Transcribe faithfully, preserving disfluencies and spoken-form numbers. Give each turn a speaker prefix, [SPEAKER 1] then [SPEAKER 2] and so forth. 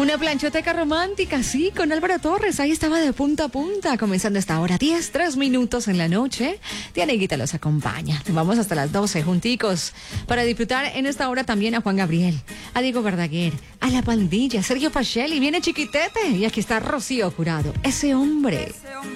[SPEAKER 1] Una planchoteca romántica, sí, con Álvaro Torres. Ahí estaba de punta a punta, comenzando esta hora, diez, tres minutos en la noche. Dianeguita los acompaña. Vamos hasta las doce junticos para disfrutar en esta hora también a Juan Gabriel, a Diego Verdaguer, a La Pandilla, Sergio Pacheli, viene Chiquitete y aquí está Rocío Jurado, ese hombre.